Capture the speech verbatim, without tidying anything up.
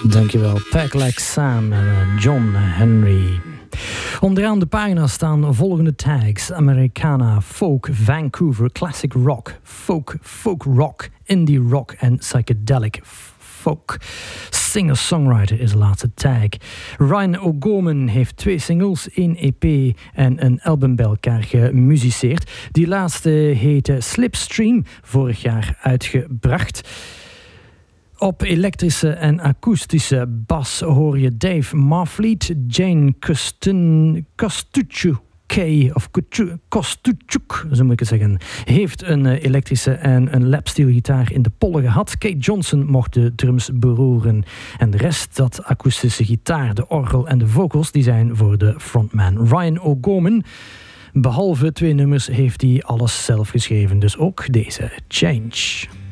Dankjewel, Pack Like Sam en John Henry. Onderaan de pagina staan volgende tags: Americana, folk, Vancouver, classic rock, folk, folk rock, indie rock en psychedelic folk. Singer-songwriter is de laatste tag. Ryan O'Gorman heeft twee singles, één E P en een album bij elkaar gemusiceerd. Die laatste heette Slipstream, vorig jaar uitgebracht. Op elektrische en akoestische bas hoor je Dave Marfleet, Jane Kostuchuk, of Kostuchuk, zo moet ik het zeggen, heeft een elektrische en een lapsteel gitaar in de pollen gehad. Kate Johnson mocht de drums beroeren. En de rest, dat akoestische gitaar, de orgel en de vocals, die zijn voor de frontman Ryan O'Gorman. Behalve twee nummers heeft hij alles zelf geschreven, dus ook deze, Change.